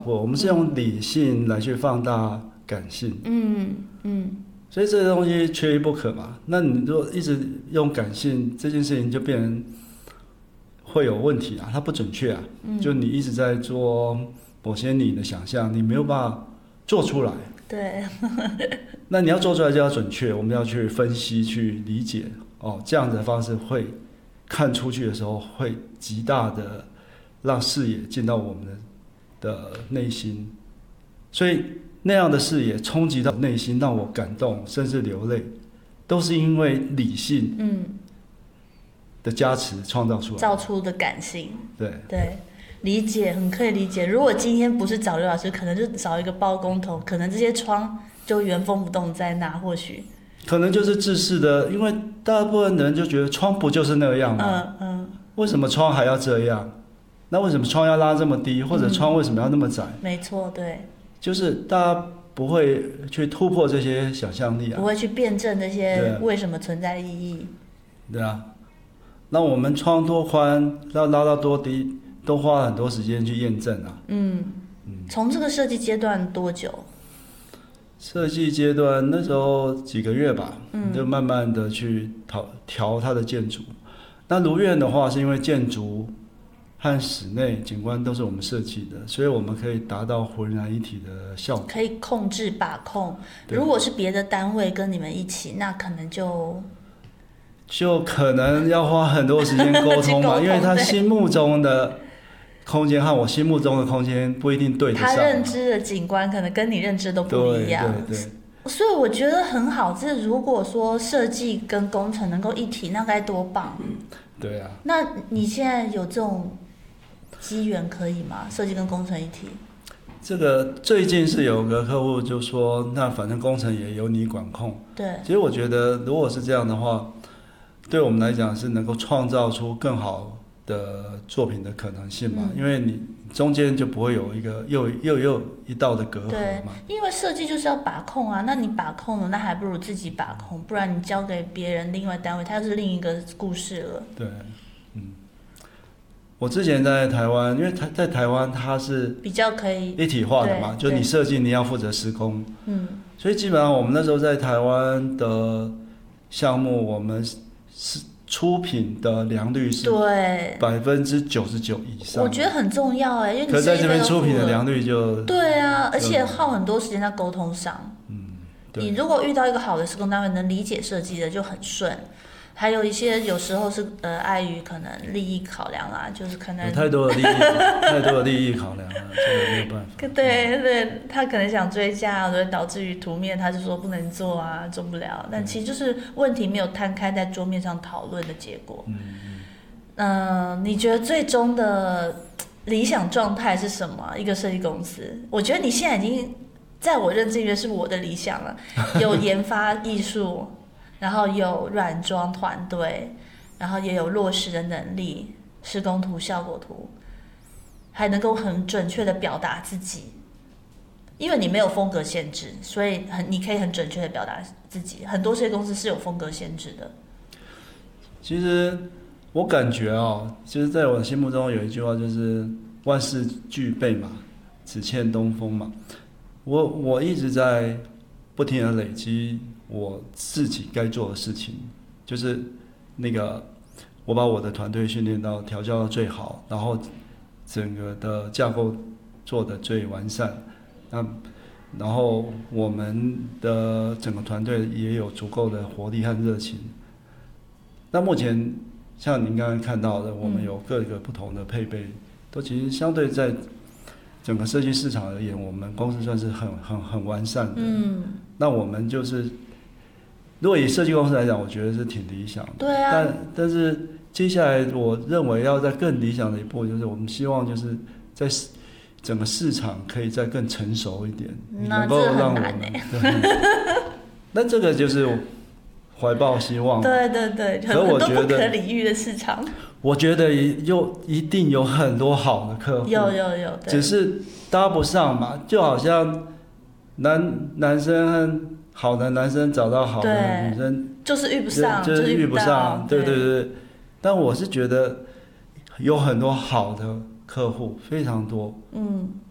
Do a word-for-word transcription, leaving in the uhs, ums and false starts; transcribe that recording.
我们是用理性来去放大感性， 嗯嗯， 所以这个东西缺一不可嘛。那你如果一直用感性，这件事情就变成会有问题啊，它不准确啊。嗯、就你一直在做某些你的想象，你没有办法做出来。 对。 那你要做出来就要准确，我们要去分析、去理解哦，这样子的方式会看出去的时候，会极大的让视野进到我们的。的内心，所以那样的视野冲击到内心，让我感动，甚至流泪，都是因为理性的加持创造出来， 造出的感性。 对对，理解很可以理解。如果今天不是找刘老师，可能就找一个包工头，可能这些窗就原封不动在那，或许可能就是自私的，因为大部分人就觉得窗不就是那样吗？ 嗯嗯， 为什么窗还要这样？那为什么窗要拉这么低，或者窗为什么要那么窄？ 嗯、没错，对， 就是大家不会去突破这些想象力啊， 不会去辩证这些为什么存在的意义。 对啊，那我们窗多宽，要拉到多低，都花了很多时间去验证啊。 嗯嗯，从这个设计阶段多久？ 设计阶段那时候几个月吧，嗯、就慢慢的去调调它的建筑。那如愿的话，是因为建筑和室内景观都是我们设计的，所以我们可以达到浑然一体的效果， 可以控制把控。如果是别的单位跟你们一起，那可能就就可能要花很多时间沟通嘛，因为他心目中的空间和我心目中的空间不一定对得上， 他认知的景观可能跟你认知都不一样。 对对对， 所以我觉得很好。这如果说设计跟工程能够一体，那该多棒！ 对啊。 那你现在有这种机缘可以吗？设计跟工程一体？ 这个最近是有个客户就说，那反正工程也由你管控。 对。 其实我觉得，如果是这样的话，对我们来讲是能够创造出更好的作品的可能性嘛，嗯、因为你中间就不会有一个又又又一道的隔阂嘛。 对，因为设计就是要把控啊，那你把控了，那还不如自己把控，不然你交给别人另外单位，它又是另一个故事了。 对，嗯。我之前在台湾，因为台在台湾它是比较可以一体化的嘛，就你设计你要负责施工， 嗯， 所以基本上我们那时候在台湾的项目，我们是出品的良率是对百分之九十九以上， 我觉得很重要哎，因为你可是在这边出品的良率就对啊，而且耗很多时间在沟通上，嗯，你如果遇到一个好的施工单位，能理解设计的就很顺。还有一些有时候是呃碍于可能利益考量啊，就是可能有太多的利益太多的利益考量了，这个没有办法。 对对，他可能想追加，所以导致于图面他就说不能做啊，做不了。但其实就是问题没有摊开在桌面上讨论的结果。嗯嗯、呃。你觉得最终的理想状态是什么？一个设计公司，我觉得你现在已经在我认知里面是我的理想了，有研发艺术。然后有软装团队，然后也有落实的能力，施工图、效果图，还能够很准确的表达自己。因为你没有风格限制，所以很你可以很准确的表达自己。很多设计公司是有风格限制的。 其实我感觉哦，就是在我心目中有一句话，就是万事俱备嘛，只欠东风嘛。我我一直在不停的累积我自己该做的事情，就是那个我把我的团队训练到调教到最好，然后整个的架构做得最完善，那然后我们的整个团队也有足够的活力和热情。那目前像您刚刚看到的，我们有各个不同的配备，嗯、都其实相对在整个设计市场而言，我们公司算是很很很完善的。嗯，那我们就是。如果以设计公司来讲，我觉得是挺理想的。 对啊。 但但是接下来，我认为要在更理想的一步，就是我们希望就是在整个市场可以再更成熟一点，能够让我们。那这个就是怀抱希望。 对对对，很多不可理喻的市场。 我觉得又一定有很多好的客户。 有有有。 只是搭不上嘛，就好像男男生和。好的男生找到好的女生， 就是遇不上， 就是遇不上，对对对。但我是觉得有很多好的客户，非常多。嗯。